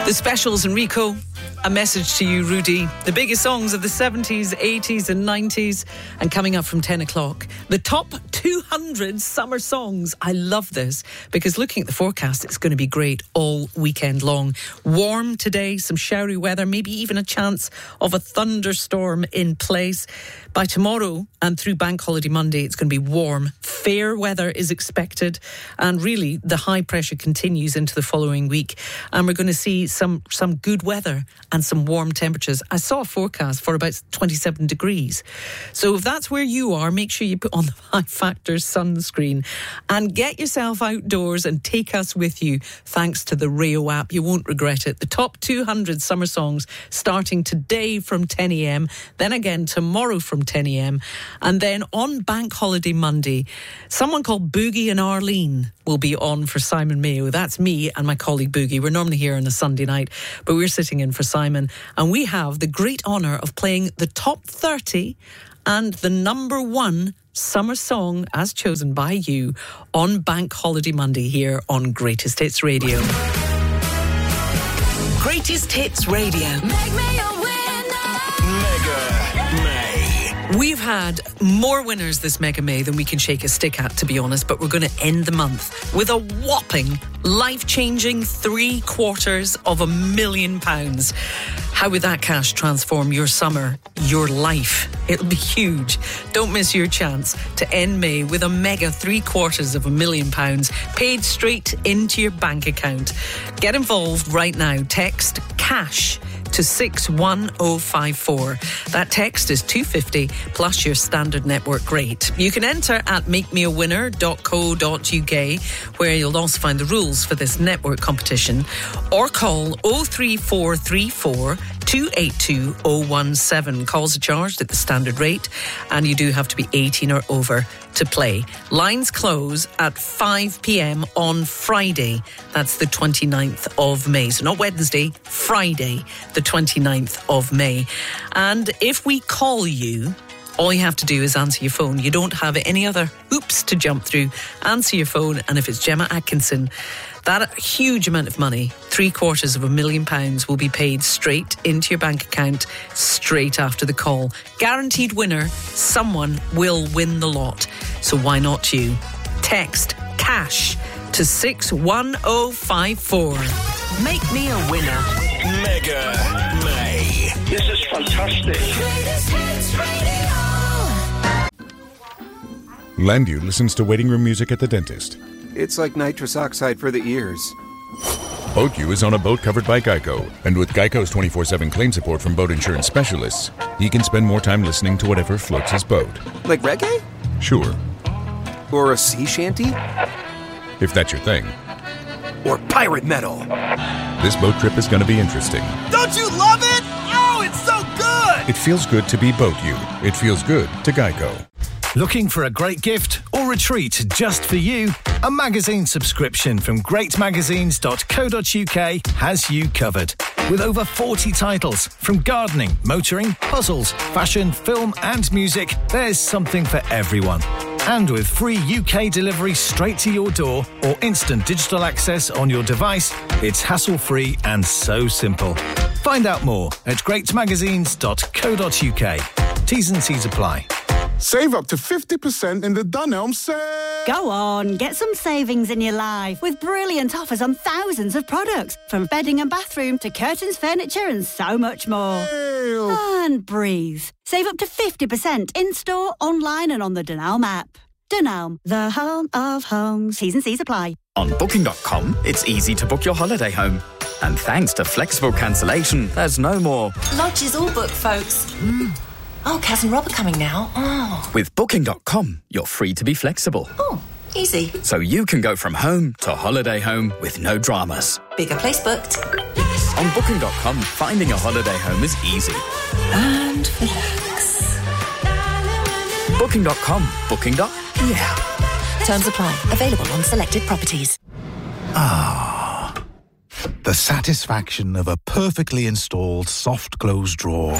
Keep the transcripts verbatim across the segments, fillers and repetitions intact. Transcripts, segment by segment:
The Specials, Enrico. A message to you, Rudy. The biggest songs of the seventies, eighties and nineties. And coming up from ten o'clock, the top two hundred summer songs. I love this because looking at the forecast, it's going to be great all weekend long. Warm today, some showery weather, maybe even a chance of a thunderstorm in place. By tomorrow and through Bank Holiday Monday, it's going to be warm. Fair weather is expected. And really, the high pressure continues into the following week. And we're going to see some, some good weather and some warm temperatures. I saw a forecast for about twenty-seven degrees. So if that's where you are, make sure you put on the high factor sunscreen and get yourself outdoors and take us with you thanks to the Rio app. You won't regret it. The top two hundred summer songs starting today from ten a.m, then again tomorrow from ten a.m, and then on Bank Holiday Monday, someone called Boogie and Arlene will be on for Simon Mayo. That's me and my colleague Boogie. We're normally here on a Sunday night, but we're sitting in for Simon, and we have the great honour of playing the top thirty and the number one summer song as chosen by you on Bank Holiday Monday here on Greatest Hits Radio. Greatest Hits Radio. Make me a winner. Mega May. We've had more winners this Mega May than we can shake a stick at, to be honest, but we're going to end the month with a whopping, life-changing three quarters of a million pounds. How would that cash transform your summer, your life? It'll be huge. Don't miss your chance to end May with a mega three quarters of a million pounds paid straight into your bank account. Get involved right now. Text CASH to six one oh five four. That text is two fifty plus your standard network rate. You can enter at make me a winner dot co dot uk, where you'll also find the rules for this network competition, or call oh three four three four two eight two oh one seven. Calls are charged at the standard rate, and you do have to be eighteen or over to play. Lines close at five p.m. on Friday. That's the twenty-ninth of May. So not Wednesday, Friday, the twenty-ninth of May. And if we call you, all you have to do is answer your phone. You don't have any other hoops to jump through. Answer your phone, and if it's Gemma Atkinson, that huge amount of money, three quarters of a million pounds, will be paid straight into your bank account straight after the call. Guaranteed winner, someone will win the lot. So why not you? Text CASH to six one oh five four. Make me a winner. Mega May. This is fantastic. Landu listens to waiting room music at the dentist. It's like nitrous oxide for the ears. BoatU is on a boat covered by Geico. And with Geico's twenty-four seven claim support from boat insurance specialists, he can spend more time listening to whatever floats his boat. Like reggae? Sure. Or a sea shanty? If that's your thing. Or pirate metal. This boat trip is going to be interesting. Don't you love it? Oh, it's so good! It feels good to be BoatU. It feels good to Geico. Looking for a great gift or a treat just for you? A magazine subscription from great magazines dot co dot uk has you covered. With over forty titles from gardening, motoring, puzzles, fashion, film and music, there's something for everyone. And with free U K delivery straight to your door or instant digital access on your device, it's hassle-free and so simple. Find out more at great magazines dot co dot uk. T's and C's apply. Save up to fifty percent in the Dunelm sale. Go on, get some savings in your life with brilliant offers on thousands of products, from bedding and bathroom to curtains, furniture and so much more. Ew. And breathe. Save up to fifty percent in-store, online and on the Dunelm app. Dunelm, the home of homes. T's and C's apply. On booking dot com, it's easy to book your holiday home. And thanks to flexible cancellation, there's no more lodge is all booked, folks. Mm. Oh, Kaz and Rob are coming now. Oh. With booking dot com, you're free to be flexible. Oh, easy. So you can go from home to holiday home with no dramas. Bigger place booked. On booking dot com, finding a holiday home is easy. And relax. booking dot com. Booking. Yeah. Terms apply. Available on selected properties. Ah. The satisfaction of a perfectly installed soft close drawer.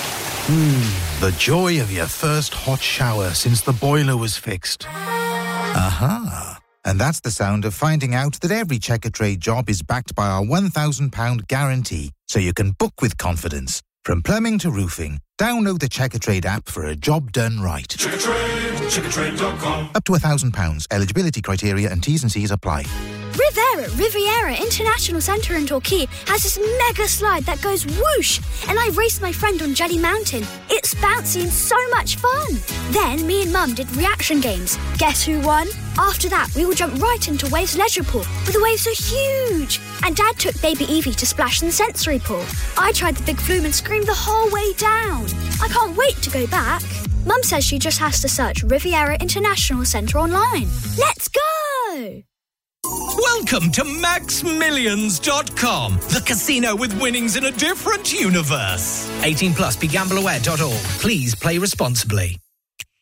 Mm, the joy of your first hot shower since the boiler was fixed. Aha. And that's the sound of finding out that every Checkatrade job is backed by our one thousand pounds guarantee, so you can book with confidence. From plumbing to roofing, download the Checkatrade app for a job done right. Checkatrade, checkatrade dot com. Up to one thousand pounds. Eligibility criteria and T's and C's apply. Rivera Riviera International Centre in Torquay has this mega slide that goes whoosh, and I raced my friend on Jelly Mountain. It's bouncy and so much fun. Then me and Mum did reaction games. Guess who won? After that, we all jumped right into Waves Leisure Pool, where the waves are huge. And Dad took baby Evie to splash in the sensory pool. I tried the big flume and screamed the whole way down. I can't wait to go back. Mum says she just has to search Riviera International Centre online. Let's go! Welcome to Max Millions dot com, the casino with winnings in a different universe. eighteen plus, be gamble aware dot org. Please play responsibly.